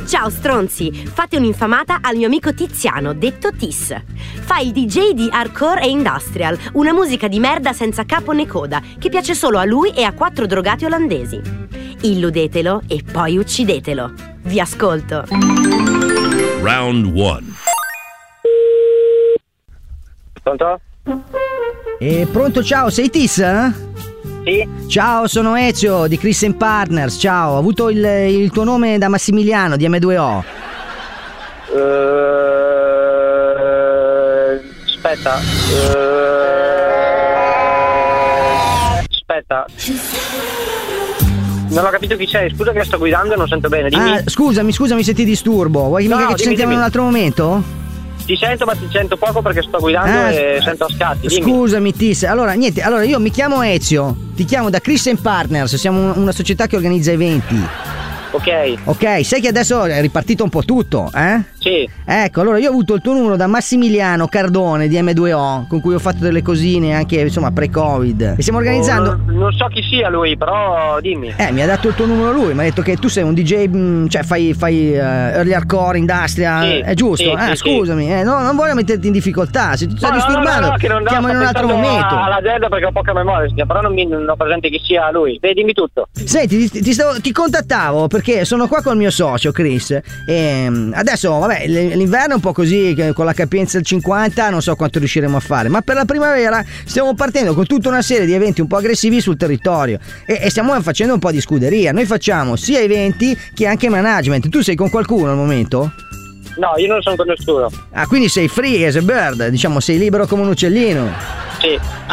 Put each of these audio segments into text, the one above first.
Ciao stronzi, fate un'infamata al mio amico Tiziano, detto Tis. Fa il DJ di hardcore e industrial, una musica di merda senza capo né coda, che piace solo a lui e a 4 drogati olandesi. Illudetelo e poi uccidetelo. Vi ascolto. Round 1. Pronto? Pronto, ciao, sei Tis? Sì. Ciao, sono Ezio di Chris & Partners. Ciao, ho avuto il tuo nome da Massimiliano di M2O. Aspetta. Non ho capito chi sei, scusa che sto guidando e non sento bene, dimmi. Ah, scusami se ti disturbo. Vuoi mica che ci sentiamo in un altro momento? Ti sento, ma ti sento poco perché sto guidando e sento a scatti. Dimmi. Scusami Tis, allora io mi chiamo Ezio, ti chiamo da Chris & Partners, siamo una società che organizza eventi. Ok, sai che adesso è ripartito un po' tutto, eh? Sì. Ecco, allora io ho avuto il tuo numero da Massimiliano Cardone di M2O, con cui ho fatto delle cosine anche, insomma, pre-Covid. E stiamo organizzando... Non so chi sia lui, però dimmi. Mi ha dato il tuo numero lui, mi ha detto che tu sei un DJ, cioè fai early hardcore, industrial, sì, è giusto? Sì, scusami, no, non voglio metterti in difficoltà, se tu stai disturbando, chiamo in un altro momento. Alla gente perché ho poca memoria, però non ho presente chi sia lui. Dimmi tutto. Senti, ti contattavo perché sono qua col mio socio Chris e adesso vabbè l'inverno è un po' così con la capienza del 50 non so quanto riusciremo a fare, ma per la primavera stiamo partendo con tutta una serie di eventi un po' aggressivi sul territorio e stiamo facendo un po' di scuderia. Noi facciamo sia eventi che anche management. Tu sei con qualcuno al momento? No, io non sono con nessuno. Ah, quindi sei free as a bird, diciamo, sei libero come un uccellino. Sì.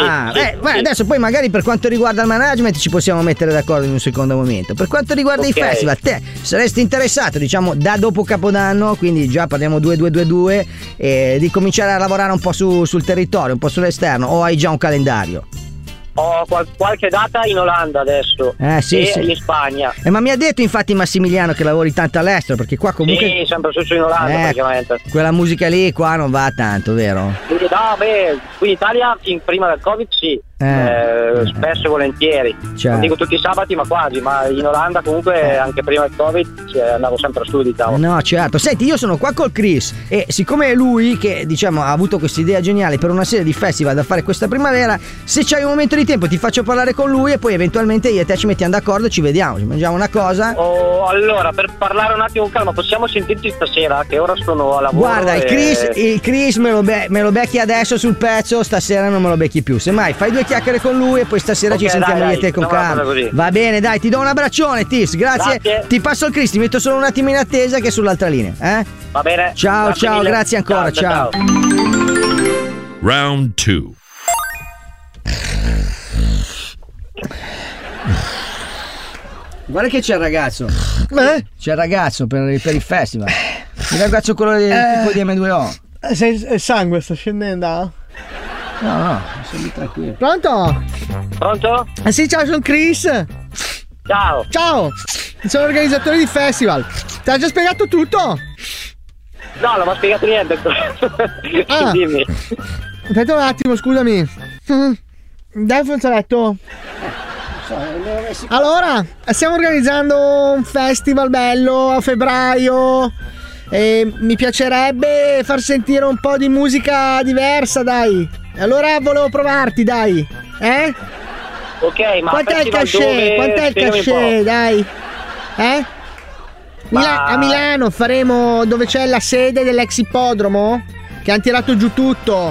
Adesso poi magari per quanto riguarda il management ci possiamo mettere d'accordo in un secondo momento. Per quanto riguarda i festival, te saresti interessato, diciamo, da dopo Capodanno, quindi già parliamo 2-2-2-2, di cominciare a lavorare un po' sul territorio, un po' sull'esterno, o hai già un calendario? Ho qualche data in Olanda adesso sì. in Spagna. Ma mi ha detto infatti Massimiliano che lavori tanto all'estero, perché qua comunque... Sì, sempre su in Olanda praticamente. Quella musica lì qua non va tanto, vero? No, qui in Italia prima del Covid sì. Spesso e volentieri, non dico tutti i sabati ma quasi, ma in Olanda comunque anche prima del Covid andavo sempre su, diciamo. No, certo. Senti, io sono qua col Chris e siccome è lui che, diciamo, ha avuto questa idea geniale per una serie di festival da fare questa primavera, se c'hai un momento di tempo ti faccio parlare con lui e poi eventualmente io e te ci mettiamo d'accordo, ci vediamo, ci mangiamo una cosa. Allora, per parlare un attimo con calma, possiamo sentirci stasera che ora sono a lavoro. Guarda, il Chris me lo becchi adesso sul pezzo, stasera non me lo becchi più. Semmai fai 2 chiacchiere con lui e poi stasera ci sentiamo io e te con calma. Va bene, dai, ti do un abbraccione, Tis, grazie. Ti passo il Chris, ti metto solo un attimo in attesa che è sull'altra linea, Va bene. Ciao, grazie ancora, ciao. Round 2. Guarda che c'è il ragazzo. C'è il ragazzo per il festival. Il ragazzo quello del tipo di M2O. Il sangue sta scendendo? No, sono tranquillo. Pronto? Sì, ciao, sono Chris. Ciao, sono organizzatore di festival. Ti ha già spiegato tutto? No, non mi ha spiegato niente. Dimmi. Aspetta un attimo, scusami. Dai, fazzoletto. Allora, stiamo organizzando un festival bello a febbraio e mi piacerebbe far sentire un po' di musica diversa, dai. Allora volevo provarti, dai. Ok, ma quant'è il cachet? Dai. A Milano faremo dove c'è la sede dell'ex ippodromo che hanno tirato giù tutto.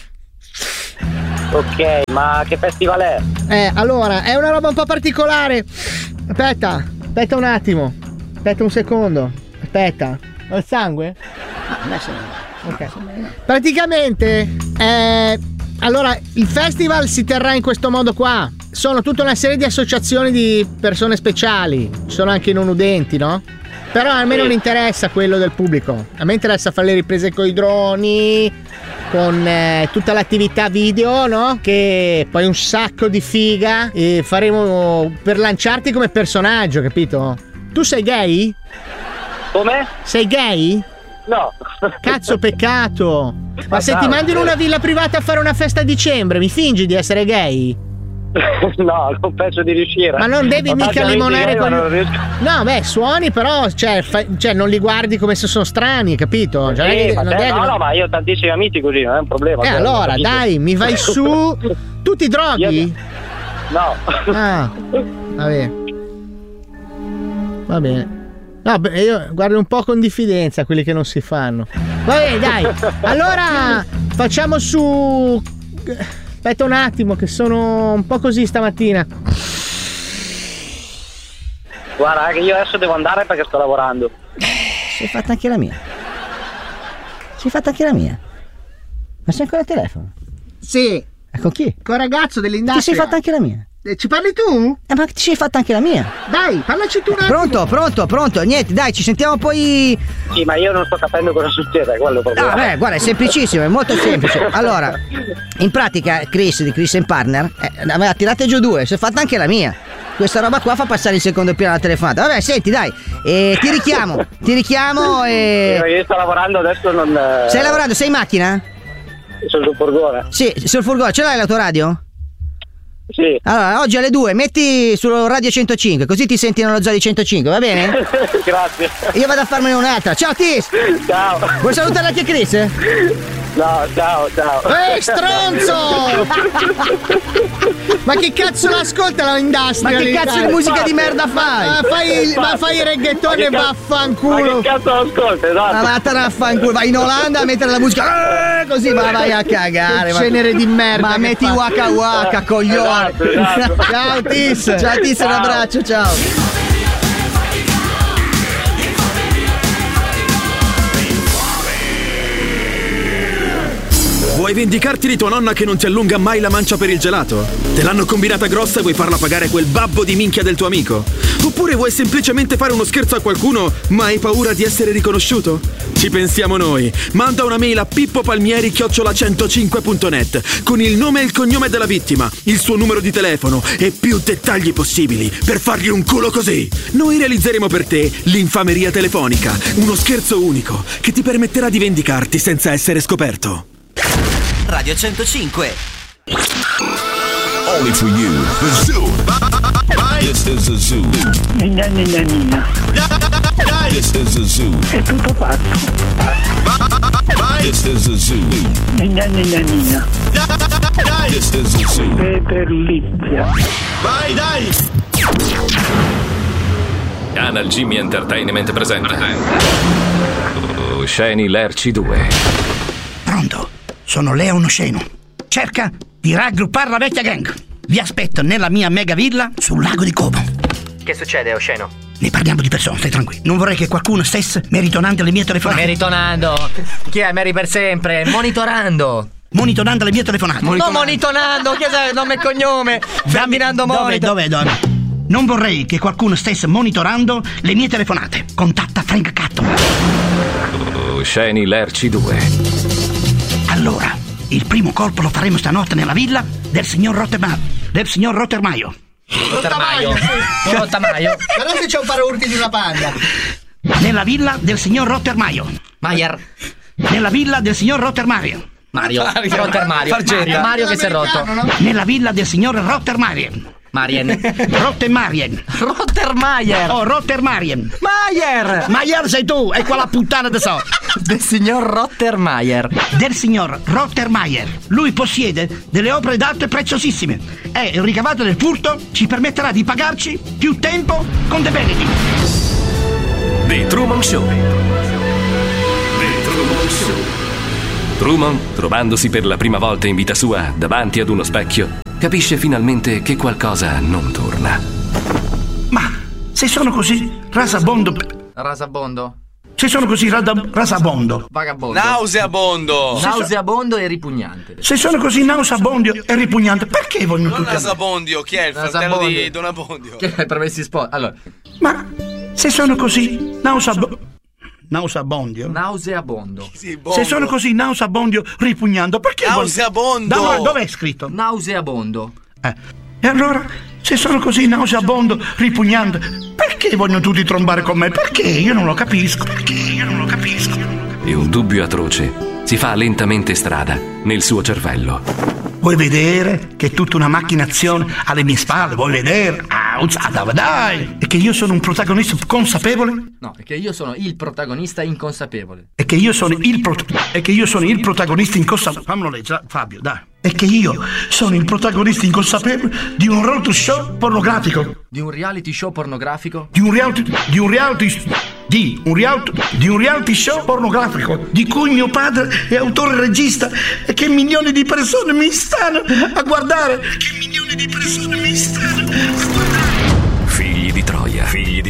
Ok, ma che festival è? Allora, è una roba un po' particolare. Aspetta un attimo. Aspetta un secondo. Aspetta. Ho il sangue? Ok. Praticamente, allora, il festival si terrà in questo modo qua. Sono tutta una serie di associazioni di persone speciali. Ci sono anche i non udenti, no? Però a me non interessa quello del pubblico. A me interessa fare le riprese con i droni, con tutta l'attività video, no? Che poi un sacco di figa e faremo per lanciarti come personaggio, capito? Tu sei gay? Come? Sei gay? No. Cazzo, peccato. Ma se ti mando in una villa privata a fare una festa a dicembre, mi fingi di essere gay? No, non penso di riuscire. Ma non devi mica limonare con... No, beh, suoni però, cioè non li guardi come se sono strani, capito? Cioè, no, ma io ho tantissimi amici così, non è un problema. Allora, dai, mi vai su. Tu ti droghi? No. Ah, va bene. No, beh, io guardo un po' con diffidenza quelli che non si fanno. Va bene, dai. Allora, facciamo su... Aspetta un attimo che sono un po' così stamattina. Guarda che io adesso devo andare perché sto lavorando. Si è fatta anche la mia. Ma sei ancora al telefono? Sì. E con chi? Con il ragazzo dell'industria. Ti sei fatta anche la mia? Ci parli tu? Ma ti sei fatta anche la mia? Dai, parlaci tu un attimo. Pronto. Niente, dai, ci sentiamo poi. Sì, ma io non sto capendo cosa succede, quello proprio. Ah, beh, guarda, è semplicissimo, è molto semplice. Allora, in pratica, Chris di Chris & Partner aveva tirate giù 2, si è fatta anche la mia. Questa roba qua fa passare il secondo piano alla telefonata. Vabbè, senti, dai, ti richiamo e... Io sto lavorando adesso, non... Stai lavorando, sei in macchina? Sono sul furgone. Sì, sul furgone, ce l'hai l'autoradio? Sì. Allora, oggi alle 2 metti sul radio 105, così ti senti nello zoo di 105, va bene? Grazie. Io vado a farmene un'altra. Ciao Tis! Ciao. Vuoi salutare anche Chris? No, ciao. Stronzo! Ma che cazzo l'ascolta l'industria? Ma che cazzo di musica di merda fai? Ma fai il reggaeton e vaffanculo. Ma che cazzo l'ascolta, esatto. Ma vattene a fanculo, vai in Olanda a mettere la musica così, ma vai a cagare. Cenere di merda. Ma metti waka waka, coglione. Esatto. Ciao Tis, un abbraccio, ciao. Vuoi vendicarti di tua nonna che non ti allunga mai la mancia per il gelato? Te l'hanno combinata grossa e vuoi farla pagare quel babbo di minchia del tuo amico? Oppure vuoi semplicemente fare uno scherzo a qualcuno ma hai paura di essere riconosciuto? Ci pensiamo noi. Manda una mail a pippopalmieri@105.net con il nome e il cognome della vittima, il suo numero di telefono e più dettagli possibili per fargli un culo così. Noi realizzeremo per te l'infameria telefonica, uno scherzo unico che ti permetterà di vendicarti senza essere scoperto. Radio 105. Only for you. The Zoo. This is the Zoo. Nina. This is the Zoo. È tutto fatto. This is the Zoo. Nina. This is the Zoo. Peterlizia. Vai, dai! Canal Jimmy Entertainment presenta Sceni Lerci 2. Pronto? Sono Leon Sceno. Cerca di raggruppare la vecchia gang. Vi aspetto nella mia mega villa sul lago di Como. Che succede, Osceno? Ne parliamo di persona, stai tranquillo. Non vorrei che qualcuno stesse meritonando le mie telefonate. Meritonando? Chi è Meri per sempre? Monitorando le mie telefonate. Non monitorando, chi è nome e cognome? Ferdinando Monitor. Dove? Non vorrei che qualcuno stesse monitorando le mie telefonate. Contatta Frank Catton. Sceni Lerci 2. Allora, il primo colpo lo faremo stanotte nella villa del signor Rottermaio. Rottamaio. Però se c'è un paraurti di una panda. Nella villa del signor Rottermaio. Nella villa del signor Rottermaio. Mario Fargetta. Mario che si è rotto. Nella villa del signor Rottermaio. Rottermaien. Oh, Rottermaien. Maier sei tu, è quella puttana da so. Del signor Rottermeier. Lui possiede delle opere d'arte preziosissime e il ricavato del furto ci permetterà di pagarci più tempo con The Benedict. The Truman Show. Truman, trovandosi per la prima volta in vita sua davanti ad uno specchio, capisce finalmente che qualcosa non torna. Ma se sono così rasabondo. Se sono così rasabondo. Vagabondo. Nauseabondo. E ripugnante. Se sono così nauseabondo e ripugnante, perché vogliono tutti? Rasabondio, chi è il fratello di Don Abbondio? Che è Promessi Sposi? Allora. Ma se sono così nauseabondo. Sì, se sono così nauseabondo ripugnando, perché nauseabondo? Dove è scritto? Nauseabondo. E allora, se sono così nauseabondo ripugnando, perché vogliono tutti trombare con me? Perché? Io non lo capisco. E un dubbio atroce si fa lentamente strada nel suo cervello. Vuoi vedere che è tutta una macchinazione alle mie spalle? Vuoi vedere? Dai! E che io sono un protagonista consapevole? No, è che io sono il protagonista inconsapevole. E che io sono il protagonista inconsapevole. Fammelo leggere, Fabio, dai. E che io sono il protagonista inconsapevole di un reality show pornografico. Di un reality show pornografico? Di un reality show pornografico di cui mio padre è autore e regista e che milioni di persone mi stanno a guardare. Figli di Troia.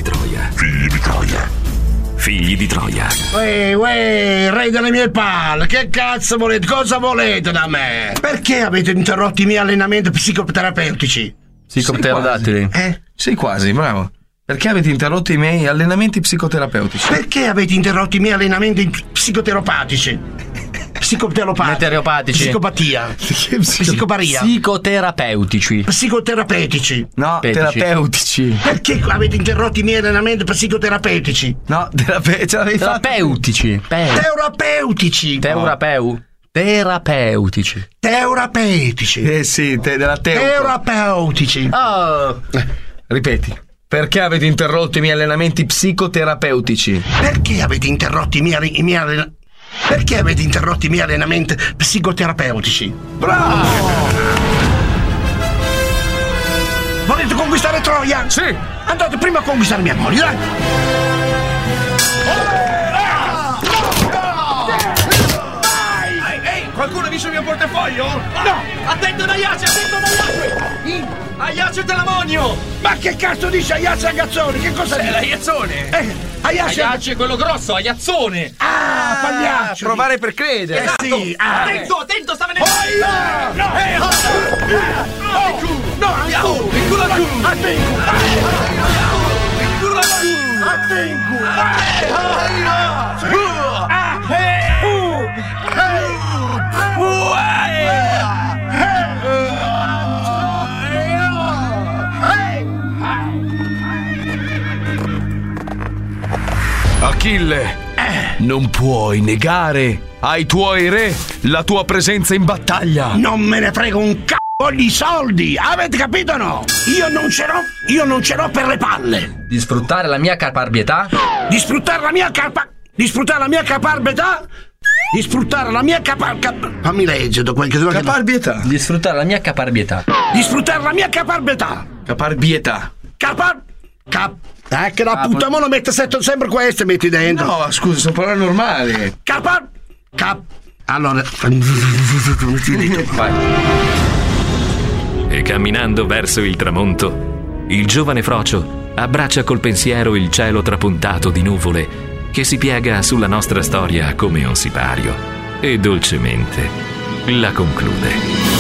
Uè, re delle mie palle, che cazzo volete? Cosa volete da me? Perché avete interrotto i miei allenamenti psicoterapeutici? Psicopterodattili? Sì, quasi, bravo. Perché avete interrotto i miei allenamenti psicoterapeutici? Perché avete interrotto i miei allenamenti psicoteropatici? Meteoropatici. Psicopatia. Psicoparia. Psicoterapeutici. No, terapeutici. Perché avete interrotto i miei allenamenti psicoterapeutici? No, ce l'avevi fatto. Terapeutici. Terapeutici. Sì, della Terapeutici. Oh. Ripeti. Perché avete interrotto i miei allenamenti psicoterapeutici? Perché avete interrotto i miei allenamenti? Perché avete interrotto i miei allenamenti psicoterapeutici? Bravo! Volete conquistare Troia? Sì! Andate prima a conquistare mia moglie, dai! Ehi, qualcuno ha visto il mio portafoglio? No! Attento Aiace, Aiace dell'ammonio! Ma che cazzo dice Aiace Agazzone? Che cosa dice? l'aiazzone! Aiace quello grosso, Aiazzone! Pagliaccio! Provare per credere! Sì! Attento, sta venendo! Achille, non puoi negare ai tuoi re la tua presenza in battaglia. Non me ne frego un c***o di soldi, avete capito o no? Io non ce l'ho per le palle. Di sfruttare la mia caparbietà? Di sfruttare la mia caparbietà? Fammi leggere quel che Caparbietà. Di sfruttare la mia caparbietà. Di sfruttare la mia caparbietà. Caparbietà. Che la puttana, mo lo mette sempre questo metti dentro. No, scusa, sono parole normali. Allora. Vai. E camminando verso il tramonto, il giovane Frocio abbraccia col pensiero il cielo trapuntato di nuvole che si piega sulla nostra storia come un sipario e dolcemente la conclude.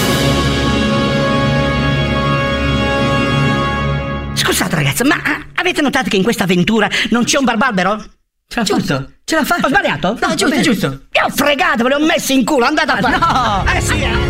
Scusate ragazzi, ma avete notato che in questa avventura non c'è un barbarbero? Giusto. Ce l'ha fatta? Ho sbagliato? No, giusto. Mi ho fregato, ve le ho messe in culo, andate a fare. No! Sì,